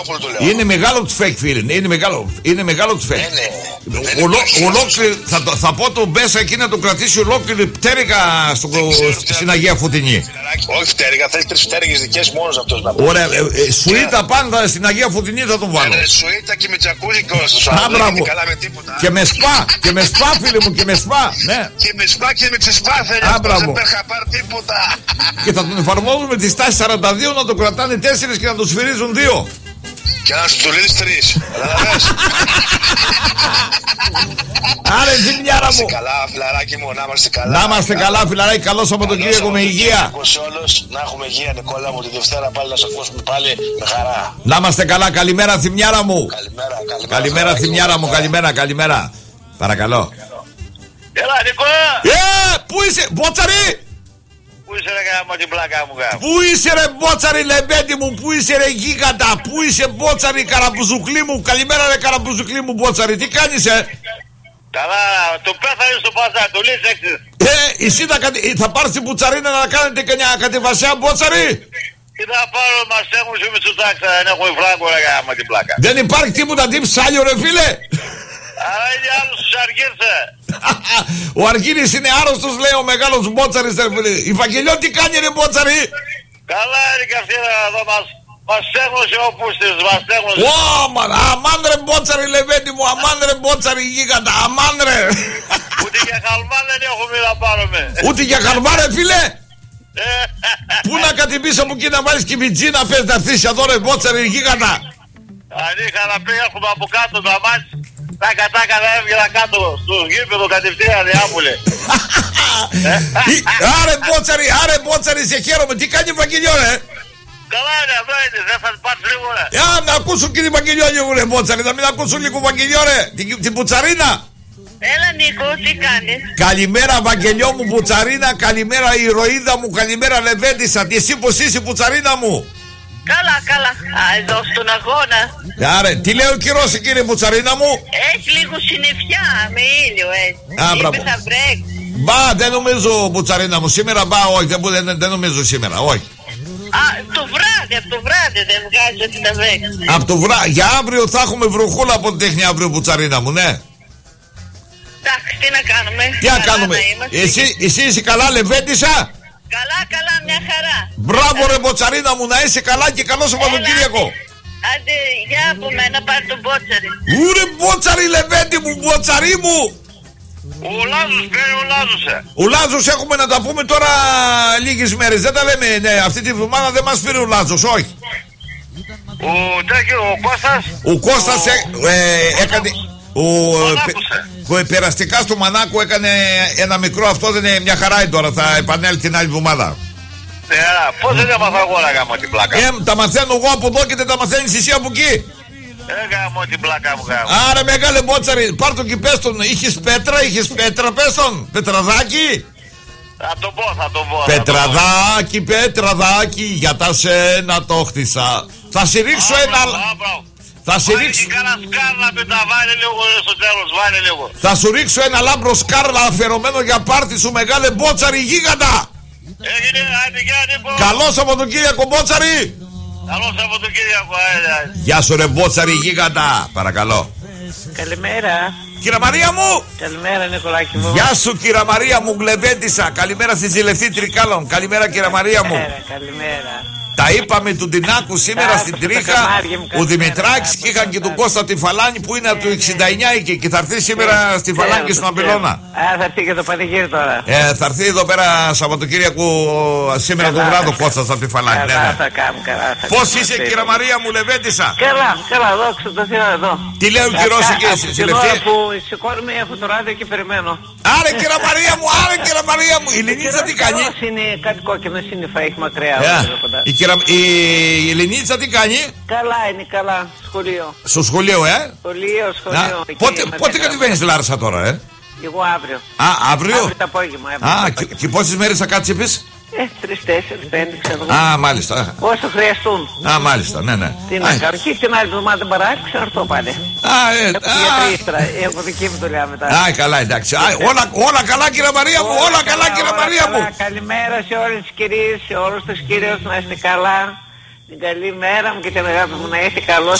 Είναι μεγάλο του fake, φίλε. Είναι μεγάλο του fake. Ολόκληρη, θα πω τον Μπέσα εκεί να το κρατήσει ολόκληρη πτέρυγα στην Αγία Φωτεινή. Όχι πτέρυγα, θέλει 3 πτέρυγες δικές μόνος αυτός να πει. Ωραία, σουίτα πάντα στην Αγία Φωτεινή θα τον βάλω. Σουίτα και με τζακούζι Κώστα. Και με σπα, φίλε μου, και με σπα. Και με σπα και με ξεσπά θέλει αυτό, δεν πέρχα πάρει τίποτα. Και θα τον εφαρμόζουμε τη στάση 42 να το κρατάνε 4 και να το σφυρίζουν 2. Και να σου το λύνεις 3. Άρε ζημιάρα μου. Καλά φιλαράκι μου, να είμαστε καλά. Να είμαστε καλά φιλαράκι, καλό Σαββατοκύριακο με υγεία. Να έχουμε υγεία Νικόλα μου, τη Δευτέρα πάλι να σε ακούσουμε πάλι με χαρά. Να είμαστε καλά, καλημέρα Θημιάρα μου. Καλημέρα Θημιάρα μου, καλημέρα. Παρακαλώ. Έλα Νικόλα. Πού είσαι, Μπότσαρη. Πού είσαι ρε γάμο την πλάκα μου γάμο. Πού είσαι ρε Μπότσαρη λεμπέντη μου. Πού είσαι ρε γίγαντα. Πού είσαι Μπότσαρη καραμπουζουκλή μου. Καλημέρα ρε καραμπουζουκλή μου Μπότσαρη. Τι κάνεις Καλά, το πέθανε στο παζά, το λες έξι. Εσύ θα πάρεις την Μπουτσαρίνα να κάνετε κανένα κατεβασιά Μπότσαρη. Τι θα πάρω, μας έχουν σε Μητσοτάκη, δεν έχουμε φράγκο ρε γάμο την πλάκα. Δεν υπάρχει τίποτα τύψη άλλο ρε φίλε. Αλλά είναι άλλος τους Αργύρσε. Ο Αργύρης είναι άρρωστος λέει ο μεγάλος Μπότσαρης ρε φίλε. Η Βαγγελιό τι κάνει ρε Μπότσαρη. Καλά είναι και αυτή εδώ μας στέγνωσε ο Πούστης, μας στέγνωσε. Αμάν ρε Μπότσαρη λεβέντη μου, αμάν ρε Μπότσαρη γίγαντα, αμάν ρε. Ούτε για χαλμά δεν έχουμε να πάρουμε. Ούτε για χαλμά ρε φίλε. Πού να κατημπείς από εκεί να βάλεις κιβιτζί να πες να έρθεις εδώ ρε Μπότσαρη γίγαντα. Αν είχα να πει έχουμε από κάτω τα μάτς. Τάκα να έβγαινα κάτω στο γήπεδο κατευθείαν Νεάπολη. Άρε Μπότσαρη σε χαίρομαι. Τι κάνει η Βαγγελιό ρε. Καλά είναι, εδώ είναι, δεν θα πάρεις λίγο ρε. Να ακούσουν κύριε Βαγγελιό λίγο ρε Μπότσαρη. Να μην ακούσουν λίγο Βαγγελιό ρε. Την Μπουτσαρίνα. Έλα Νίκο, τι κάνεις. Καλημέρα Βαγγελιό μου Μπουτσαρίνα. Καλημέρα ηρωίδα μου. Καλημέρα Λεβέντισσα. Τι πως είσαι Μπουτσαρίνα μου. Καλά. Εδώ στον αγώνα. Άρα, τι λέει ο καιρός κύριε Μπουτσαρίνα μου. Έχει λίγο συννεφιά με ήλιο έτσι. Μπράβο. Θα βρέξει. Μπα, δεν νομίζω Μπουτσαρίνα μου. Σήμερα όχι, δεν νομίζω σήμερα, όχι. Από το βράδυ δεν βγάζει ότι θα βρέξει. Από το βράδυ, για αύριο θα έχουμε βροχούλα από την τέχνη αύριο Μπουτσαρίνα μου, ναι. Εντάξει, τι να κάνουμε. Τι να κάνουμε. Εσύ είσαι καλά Λεβέντισσα. Καλά, μια χαρά. Μπράβο ρε Μποτσαρίνα μου, να είσαι καλά και καλό Σαββατοκύριακο. Άντε, για από μένα πάρει τον Μπότσαρη. Ούρε Μπότσαρη Λεβέντη μου, Μποτσαρί μου. Ο Λάζος πήρε ο Λάζος. Ο Λάζος έχουμε να τα πούμε τώρα λίγες μέρες. Δεν τα λέμε, ναι, αυτή τη βδομάδα δεν μας φέρει ο Λάζος, όχι. Ο Κώστας. Ο Κώστας έκανε... Περαστικά στο Μανάκο έκανε ένα μικρό, αυτό δεν είναι μια χαρά τώρα, θα επανέλθει την άλλη εβδομάδα. Πώς δεν τα μαθαίνω εγώ να κάνω την πλάκα. Τα μαθαίνω εγώ από εδώ και δεν τα μαθαίνεις εσύ από εκεί. Έκανα την πλάκα μου κάνω. Άρα μεγάλε Μπότσαρη, πάρ' το και πες τον. Είχες πέτρα πες τον. Πετραδάκι. Θα το πω. Πετραδάκι, για τα σένα το χτίσα. Θα σε ρίξω θα σε ρίξω. Θα σου ρίξω ένα λάμπρο σκάρλα αφιερωμένο για πάρτι σου μεγάλε Μπότσαρη γίγαντα. Καλό Σαββατοκύριακο Μπότσαρη. Καλό Σαββατοκύριακο. Γεια σου ρε Μπότσαρη γίγαντα. Παρακαλώ. Καλημέρα. Κύρα Μαρία μου. Καλημέρα Νικολάκη μου. Γεια σου κύρα Μαρία μου γλεβέντισσα. Καλημέρα στη Ζηλευτή Τρικάλων. Καλημέρα κύρα Μαρία μου. Καλημέρα. Τα είπαμε του Τινάκου σήμερα στην Τρίχα. Ο Δημητράκης και είχαν και τον Κώστα τη Φαλάνη που είναι από το 69 και θα έρθει σήμερα στη Φαλάνη και στον Αμπελώνα. Θα έρθει και το πανηγύρι τώρα. Θα έρθει εδώ πέρα Σαββατοκύριακο σήμερα το βράδυ ο Κώστας από τη Φαλάνη. Πώς είσαι κύρα Μαρία μου Λεβέντισσα. Καλά, δόξα τω Θεώ εδώ. Τι λέει ο καιρός εκεί στη Λευτή. Την ώρα που σηκώνουμε έχω το ράδιο και περιμένω. Άρε κύρα Μαρία μου, η Λινίτσα τι κάνει. Είναι κάτι κόκκινο σύννεφα, έχει μακριά. Η Ελληνίτσα τι κάνει. Καλά είναι, καλά. Σχολείο. Στο σχολείο, Σχολείο. Πότε κατεβαίνεις Λάρισα τώρα, Εγώ αύριο. Αύριο. Αύριο το απόγευμα. Και πόσες μέρες θα κάτσεις επίσης. 3, 4, 5, ξέρω. Μάλιστα. Όσο χρειαστούν. Μάλιστα, ναι. Τι να κάνω. Και την άλλη εβδομάδα παράδειγμα ξαναρθώ πάλι. Έχω δική μου δουλειά μετά. Καλά, εντάξει. Όλα καλά κύριε Μαρία μου, όλα καλά κύριε Μαρία μου. Καλημέρα σε όλες τις κυρίες, σε όλους τους κύριους, να είστε καλά. Την καλή μέρα μου και την αγάπη μου να είσαι καλός.